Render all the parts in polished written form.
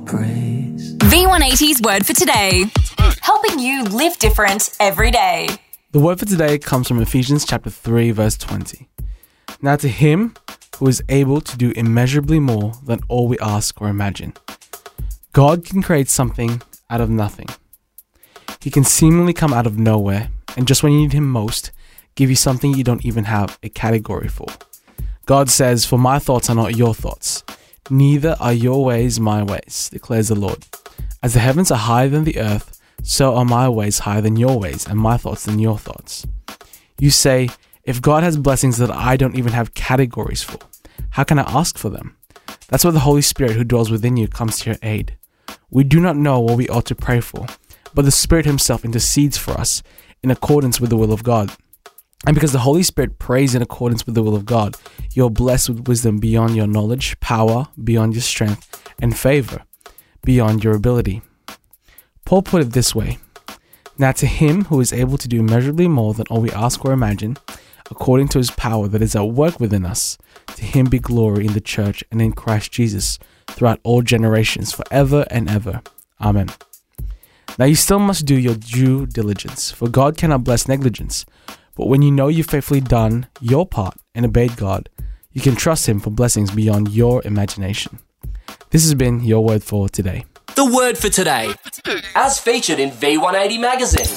praise. V180's Word for Today. Helping you live different every day. The word for today comes from Ephesians chapter 3, verse 20. Now to him who is able to do immeasurably more than all we ask or imagine. God can create something out of nothing. He can seemingly come out of nowhere, and just when you need him most, give you something you don't even have a category for. God says, "For my thoughts are not your thoughts, neither are your ways my ways, declares the Lord. As the heavens are higher than the earth, so are my ways higher than your ways, and my thoughts than your thoughts." You say, if God has blessings that I don't even have categories for, how can I ask for them? That's where the Holy Spirit who dwells within you comes to your aid. We do not know what we ought to pray for, but the Spirit himself intercedes for us in accordance with the will of God. And because the Holy Spirit prays in accordance with the will of God, you're blessed with wisdom beyond your knowledge, power beyond your strength, and favor beyond your ability. Paul put it this way: "Now to him who is able to do immeasurably more than all we ask or imagine, according to his power that is at work within us, to him be glory in the church and in Christ Jesus throughout all generations, forever and ever. Amen." Now you still must do your due diligence, for God cannot bless negligence. But when you know you've faithfully done your part and obeyed God, you can trust him for blessings beyond your imagination. This has been your word for today. The word for today, as featured in V180 magazine.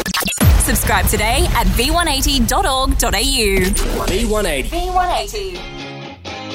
Subscribe today at v180.org.au. V180. V180.